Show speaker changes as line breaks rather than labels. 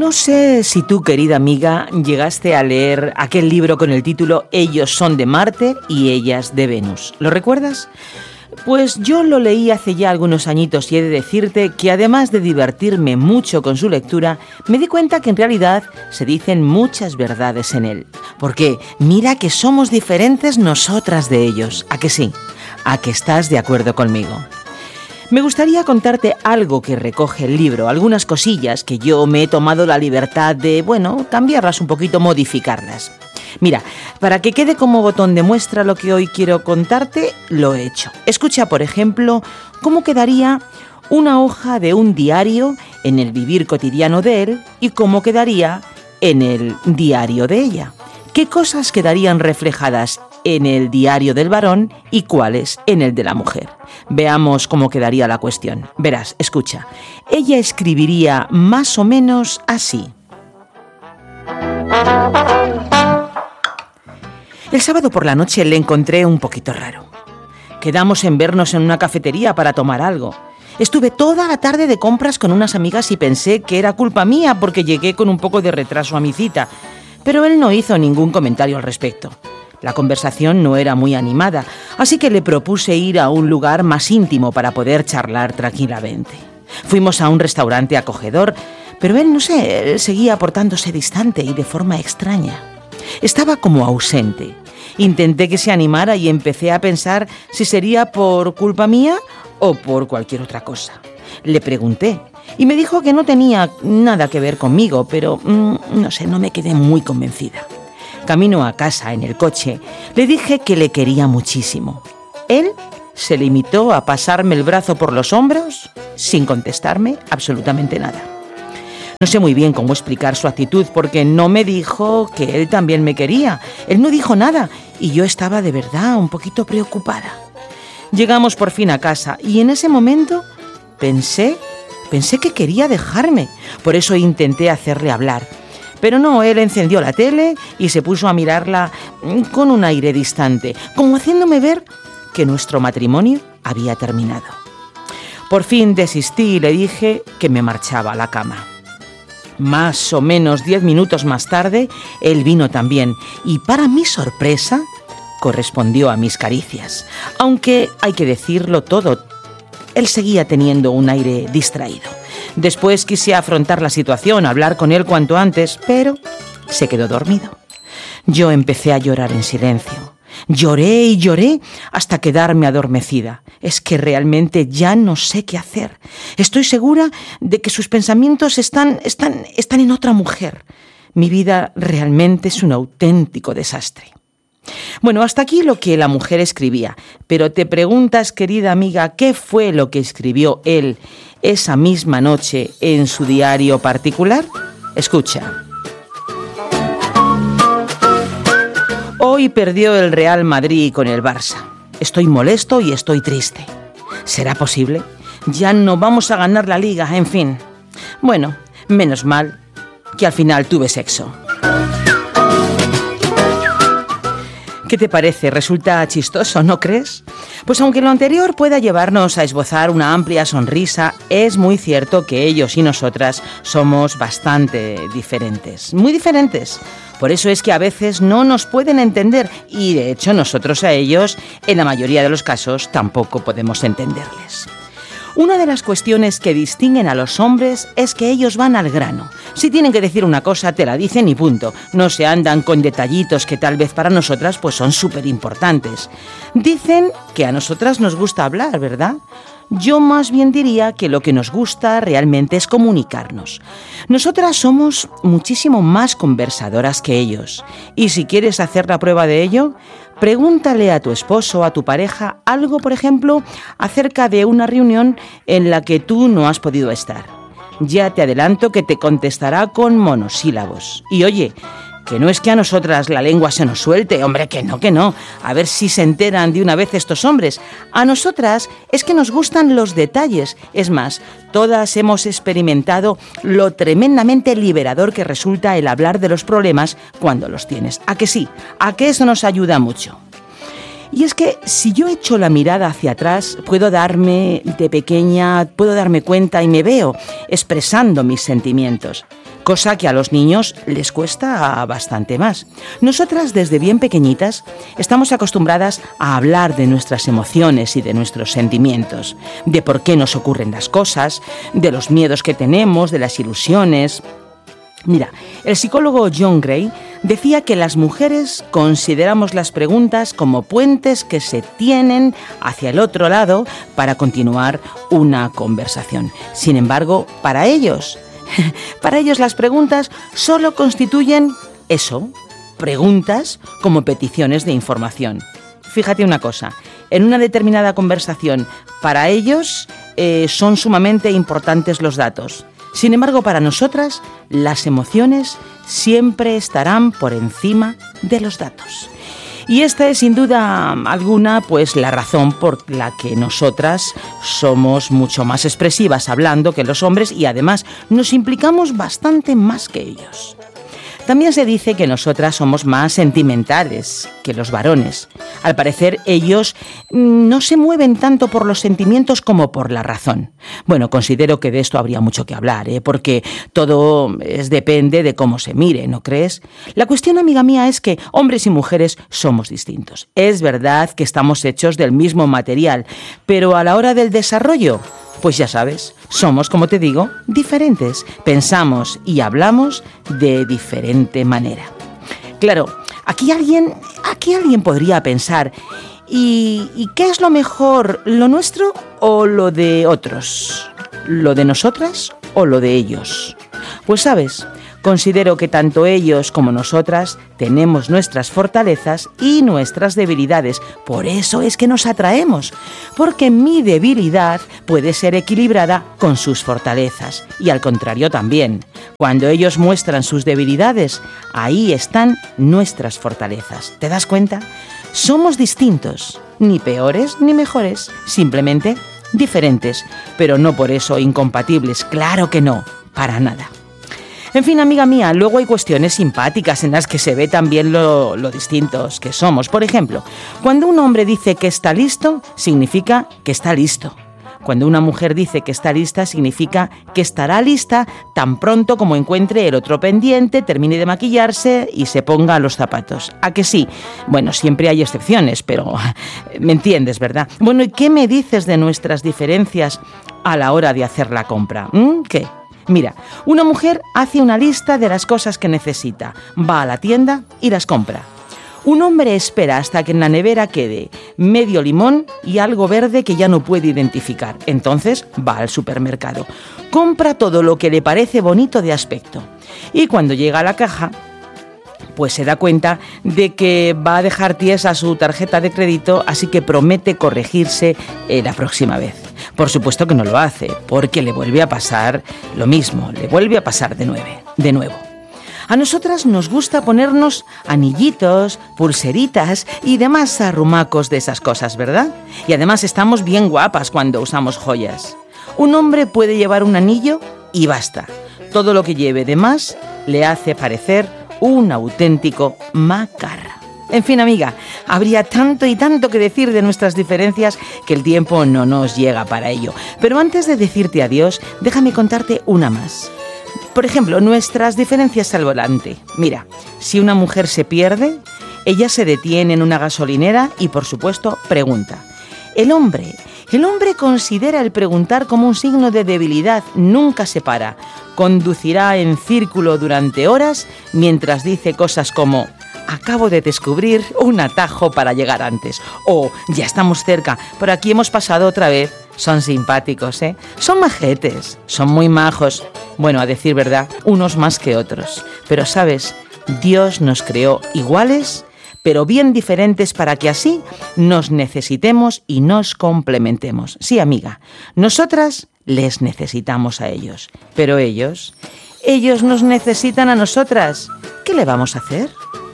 No sé si tú, querida amiga, llegaste a leer aquel libro con el título Ellos son de Marte y ellas de Venus. ¿Lo recuerdas? Pues yo lo leí hace ya algunos añitos y he de decirte que además de divertirme mucho con su lectura, me di cuenta que en realidad se dicen muchas verdades en él. Porque mira que somos diferentes nosotras de ellos, ¿a que sí? ¿A que estás de acuerdo conmigo? Me gustaría contarte algo que recoge el libro, algunas cosillas que yo me he tomado la libertad de, cambiarlas un poquito, modificarlas. Mira, para que quede como botón de muestra lo que hoy quiero contarte, lo he hecho. Escucha, por ejemplo, cómo quedaría una hoja de un diario en el vivir cotidiano de él y cómo quedaría en el diario de ella. ¿Qué cosas quedarían reflejadas en el diario del varón y cuáles en el de la mujer? Veamos cómo quedaría la cuestión. Verás, escucha. Ella escribiría más o menos así. El sábado por la noche le encontré un poquito raro. Quedamos en vernos en una cafetería para tomar algo. Estuve toda la tarde de compras con unas amigas y pensé que era culpa mía porque llegué con un poco de retraso a mi cita, pero él no hizo ningún comentario al respecto. La conversación no era muy animada, así que le propuse ir a un lugar más íntimo para poder charlar tranquilamente. Fuimos a un restaurante acogedor, pero él, él seguía portándose distante y de forma extraña. Estaba como ausente. Intenté que se animara y empecé a pensar si sería por culpa mía o por cualquier otra cosa. Le pregunté y me dijo que no tenía nada que ver conmigo, pero no me quedé muy convencida. Camino a casa en el coche, le dije que le quería muchísimo. Él se limitó a pasarme el brazo por los hombros sin contestarme absolutamente nada. No sé muy bien cómo explicar su actitud porque no me dijo que él también me quería. Él no dijo nada y yo estaba de verdad un poquito preocupada. Llegamos por fin a casa y en ese momento pensé que quería dejarme. Por eso intenté hacerle hablar. Pero no, él encendió la tele y se puso a mirarla con un aire distante, como haciéndome ver que nuestro matrimonio había terminado. Por fin desistí y le dije que me marchaba a la cama. Más o menos 10 minutos más tarde, él vino también y para mi sorpresa correspondió a mis caricias. Aunque hay que decirlo todo, él seguía teniendo un aire distraído. Después quise afrontar la situación, hablar con él cuanto antes, pero se quedó dormido. Yo empecé a llorar en silencio. Lloré y lloré hasta quedarme adormecida. Es que realmente ya no sé qué hacer. Estoy segura de que sus pensamientos están en otra mujer. Mi vida realmente es un auténtico desastre. Bueno, hasta aquí lo que la mujer escribía. Pero te preguntas, querida amiga, ¿qué fue lo que escribió él esa misma noche en su diario particular? Escucha. Hoy perdió el Real Madrid con el Barça. Estoy molesto y estoy triste. ¿Será posible? Ya no vamos a ganar la liga, en fin. Bueno, menos mal que al final tuve sexo. ¿Qué te parece? ¿Resulta chistoso, no crees? Pues aunque lo anterior pueda llevarnos a esbozar una amplia sonrisa, es muy cierto que ellos y nosotras somos bastante diferentes, muy diferentes. Por eso es que a veces no nos pueden entender y de hecho nosotros a ellos, en la mayoría de los casos, tampoco podemos entenderles. Una de las cuestiones que distinguen a los hombres es que ellos van al grano. Si tienen que decir una cosa, te la dicen y punto. No se andan con detallitos que tal vez para nosotras pues son súper importantes. Dicen que a nosotras nos gusta hablar, ¿verdad? Yo más bien diría que lo que nos gusta realmente es comunicarnos. Nosotras somos muchísimo más conversadoras que ellos. Y si quieres hacer la prueba de ello, pregúntale a tu esposo o a tu pareja algo, por ejemplo, acerca de una reunión en la que tú no has podido estar. Ya te adelanto que te contestará con monosílabos. Y oye, que no es que a nosotras la lengua se nos suelte, hombre, que no. A ver si se enteran de una vez estos hombres. A nosotras es que nos gustan los detalles. Es más, todas hemos experimentado lo tremendamente liberador que resulta el hablar de los problemas cuando los tienes. ¿A que sí? ¿A que eso nos ayuda mucho? Y es que si yo echo la mirada hacia atrás, puedo darme cuenta y me veo expresando mis sentimientos, cosa que a los niños les cuesta bastante más. Nosotras, desde bien pequeñitas, estamos acostumbradas a hablar de nuestras emociones y de nuestros sentimientos, de por qué nos ocurren las cosas, de los miedos que tenemos, de las ilusiones. Mira, el psicólogo John Gray decía que las mujeres consideramos las preguntas como puentes que se tienen hacia el otro lado para continuar una conversación. Sin embargo, para ellos las preguntas solo constituyen eso, preguntas como peticiones de información. Fíjate una cosa, en una determinada conversación, para ellos son sumamente importantes los datos. Sin embargo, para nosotras, las emociones siempre estarán por encima de los datos. Y esta es sin duda alguna pues la razón por la que nosotras somos mucho más expresivas hablando que los hombres y además nos implicamos bastante más que ellos. También se dice que nosotras somos más sentimentales que los varones. Al parecer, ellos no se mueven tanto por los sentimientos como por la razón. Bueno, considero que de esto habría mucho que hablar, porque todo depende de cómo se mire, ¿no crees? La cuestión, amiga mía, es que hombres y mujeres somos distintos. Es verdad que estamos hechos del mismo material, pero a la hora del desarrollo, pues ya sabes, somos, como te digo, diferentes. Pensamos y hablamos de diferente manera. Claro, aquí alguien podría pensar, ¿y qué es lo mejor, lo nuestro o lo de otros? ¿Lo de nosotras o lo de ellos? Pues sabes, considero que tanto ellos como nosotras tenemos nuestras fortalezas y nuestras debilidades. Por eso es que nos atraemos, porque mi debilidad puede ser equilibrada con sus fortalezas. Y al contrario también. Cuando ellos muestran sus debilidades, ahí están nuestras fortalezas. ¿Te das cuenta? Somos distintos, ni peores ni mejores, simplemente diferentes, pero no por eso incompatibles. Claro que no, para nada. En fin, amiga mía, luego hay cuestiones simpáticas en las que se ve también lo distintos que somos. Por ejemplo, cuando un hombre dice que está listo, significa que está listo. Cuando una mujer dice que está lista, significa que estará lista tan pronto como encuentre el otro pendiente, termine de maquillarse y se ponga los zapatos. ¿A que sí? Bueno, siempre hay excepciones, pero me entiendes, ¿verdad? Bueno, ¿y qué me dices de nuestras diferencias a la hora de hacer la compra? ¿Qué? Mira, una mujer hace una lista de las cosas que necesita, va a la tienda y las compra. Un hombre espera hasta que en la nevera quede medio limón y algo verde que ya no puede identificar. Entonces va al supermercado, compra todo lo que le parece bonito de aspecto y cuando llega a la caja, pues se da cuenta de que va a dejar tiesa su tarjeta de crédito, así que promete corregirse la próxima vez. Por supuesto que no lo hace, porque le vuelve a pasar lo mismo, le vuelve a pasar de nuevo. A nosotras nos gusta ponernos anillitos, pulseritas y demás arrumacos de esas cosas, ¿verdad? Y además estamos bien guapas cuando usamos joyas. Un hombre puede llevar un anillo y basta. Todo lo que lleve de más le hace parecer un auténtico macarra. En fin, amiga, habría tanto y tanto que decir de nuestras diferencias que el tiempo no nos llega para ello. Pero antes de decirte adiós, déjame contarte una más. Por ejemplo, nuestras diferencias al volante. Mira, si una mujer se pierde, ella se detiene en una gasolinera y, por supuesto, pregunta. El hombre considera el preguntar como un signo de debilidad, nunca se para. Conducirá en círculo durante horas mientras dice cosas como: acabo de descubrir un atajo para llegar antes. O ya estamos cerca, por aquí hemos pasado otra vez. Son simpáticos, ¿eh? Son majetes, son muy majos. Bueno, a decir verdad, unos más que otros. Pero, ¿sabes? Dios nos creó iguales, pero bien diferentes para que así nos necesitemos y nos complementemos. Sí, amiga, nosotras les necesitamos a ellos, pero ellos nos necesitan a nosotras. ¿Qué le vamos a hacer?